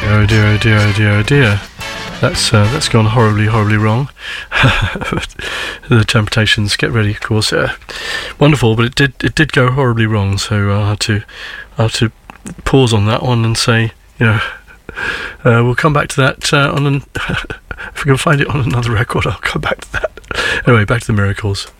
Oh dear, oh dear, oh dear, oh dear. That's gone horribly, horribly wrong. The Temptations, Get Ready, of course. Wonderful, but it did go horribly wrong. So I had to pause on that one and say, we'll come back to that if we can find it on another record. I'll come back to that. Anyway, back to the Miracles.